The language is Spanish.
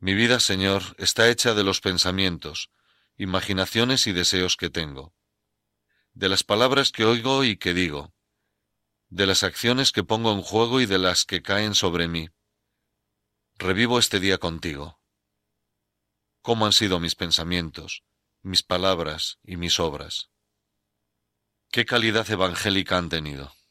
Mi vida, Señor, está hecha de los pensamientos, imaginaciones y deseos que tengo, de las palabras que oigo y que digo, de las acciones que pongo en juego y de las que caen sobre mí. Revivo este día contigo. ¿Cómo han sido mis pensamientos, mis palabras y mis obras? ¿Qué calidad evangélica han tenido?